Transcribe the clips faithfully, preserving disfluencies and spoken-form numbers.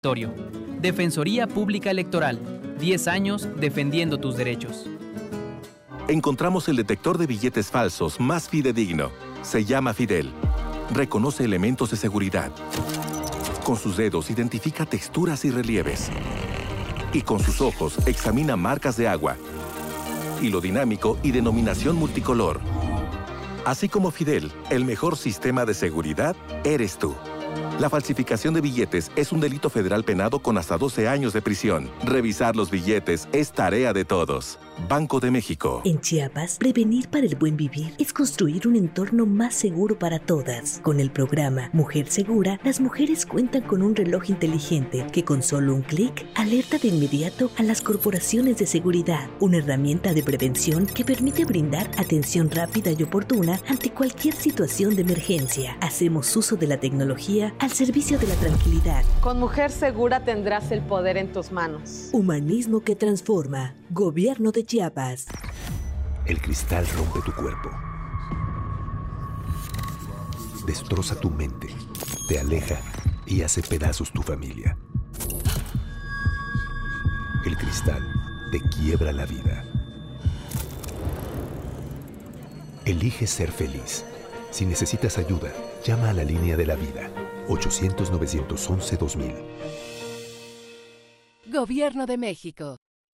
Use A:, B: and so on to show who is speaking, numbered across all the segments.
A: Defensoría Pública Electoral. diez años defendiendo tus derechos.
B: Encontramos el detector de billetes falsos más fidedigno. Se llama Fidel. Reconoce elementos de seguridad. Con sus dedos identifica texturas y relieves. Y con sus ojos examina marcas de agua. Hilo dinámico y denominación multicolor. Así como Fidel, el mejor sistema de seguridad eres tú. La falsificación de billetes es un delito federal penado con hasta doce años de prisión. Revisar los billetes es tarea de todos. Banco de México.
C: En Chiapas, prevenir para el buen vivir es construir un entorno más seguro para todas. Con el programa Mujer Segura, las mujeres cuentan con un reloj inteligente que con solo un clic alerta de inmediato a las corporaciones de seguridad. Una herramienta de prevención que permite brindar atención rápida y oportuna ante cualquier situación de emergencia. Hacemos uso de la tecnología al servicio de la tranquilidad.
D: Con Mujer Segura tendrás el poder en tus manos.
C: Humanismo que transforma. Gobierno de Chiapas.
E: El cristal rompe tu cuerpo. Destroza tu mente. Te aleja y hace pedazos tu familia. El cristal te quiebra la vida. Elige ser feliz. Si necesitas ayuda, llama a la línea de la vida. ochocientos, novecientos once, dos mil.
F: Gobierno de México.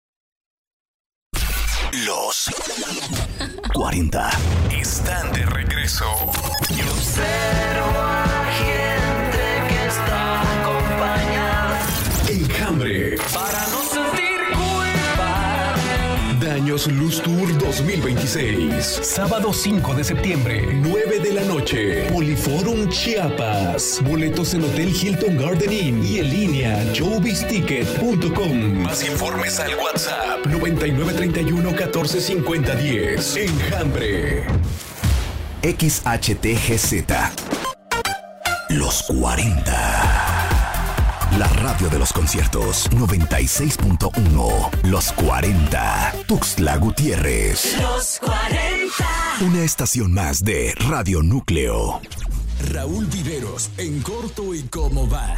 G: Los cuarenta están de regreso.
H: Y observo a gente que está acompañada.
G: Enjambre.
H: Para no sentir culpa.
G: Daños Luz Tour dos mil veintiséis. Sábado cinco de septiembre, nueve de la noche. Poliforum Chiapas. Boletos en Hotel Hilton Garden Inn y en línea showbiz ticket punto com. Más informes al WhatsApp noventa y nueve treinta y uno catorce cincuenta diez. Enjambre.
I: X H T G Z. Los cuarenta. La radio de los conciertos. noventa y seis punto uno. Los cuarenta. Tuxtla Gutiérrez.
H: Los cuarenta.
I: Una estación más de Radio Núcleo.
J: Raúl Viveros, en corto y cómo va.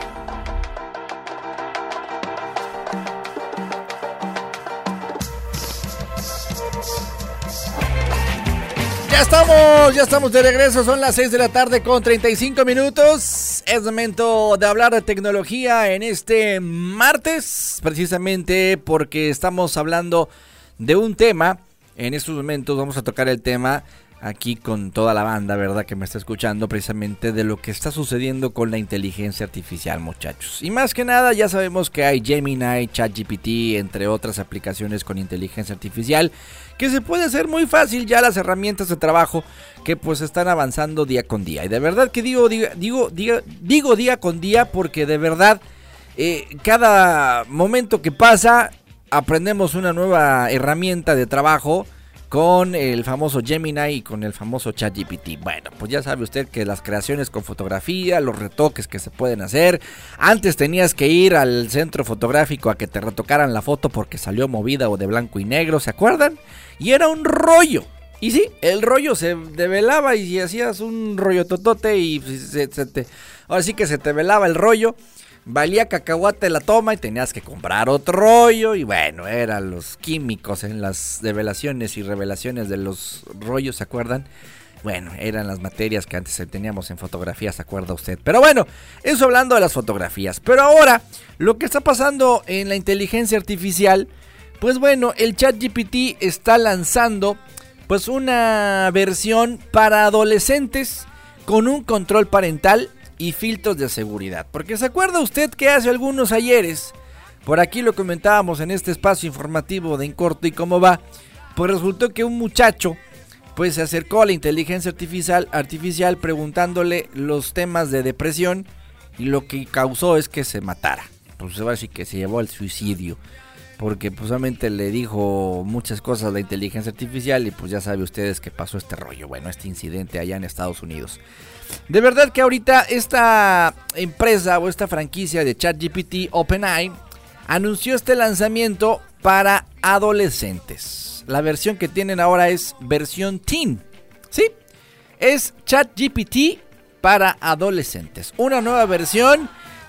K: Ya estamos, ya estamos de regreso, son las seis de la tarde con treinta y cinco minutos. Es momento de hablar de tecnología en este martes, precisamente porque estamos hablando de un tema. En estos momentos vamos a tocar el tema aquí con toda la banda, ¿verdad?, que me está escuchando, precisamente de lo que está sucediendo con la inteligencia artificial, muchachos. Y más que nada, ya sabemos que hay Gemini, ChatGPT, entre otras aplicaciones con inteligencia artificial, que se puede hacer muy fácil ya las herramientas de trabajo que pues están avanzando día con día. Y de verdad que digo, digo, digo, digo, digo día con día porque de verdad eh, cada momento que pasa aprendemos una nueva herramienta de trabajo con el famoso Gemini y con el famoso ChatGPT. Bueno, pues ya sabe usted que las creaciones con fotografía, los retoques que se pueden hacer. Antes tenías que ir al centro fotográfico a que te retocaran la foto porque salió movida o de blanco y negro, ¿se acuerdan? Y era un rollo. Y sí, el rollo se develaba y hacías un rollo totote y se, se te, ahora sí que se te velaba el rollo. Valía cacahuate la toma y tenías que comprar otro rollo. Y bueno, eran los químicos en las develaciones y revelaciones de los rollos, ¿se acuerdan? Bueno, eran las materias que antes teníamos en fotografía, ¿se acuerda usted? Pero bueno, eso hablando de las fotografías. Pero ahora, lo que está pasando en la inteligencia artificial, pues bueno, el ChatGPT está lanzando pues una versión para adolescentes con un control parental y filtros de seguridad. Porque ¿se acuerda usted que hace algunos ayeres, por aquí lo comentábamos en este espacio informativo de En Corto y Cómo Va, pues resultó que un muchacho pues se acercó a la inteligencia artificial, artificial preguntándole los temas de depresión y lo que causó es que se matara. Pues se va a decir que se llevó al suicidio. Porque pues solamente le dijo muchas cosas a la inteligencia artificial y pues ya sabe ustedes que pasó este rollo, bueno, este incidente allá en Estados Unidos. De verdad que ahorita esta empresa o esta franquicia de ChatGPT, OpenAI, anunció este lanzamiento para adolescentes. La versión que tienen ahora es versión teen, ¿sí? Es ChatGPT para adolescentes. Una nueva versión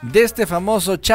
K: de este famoso chat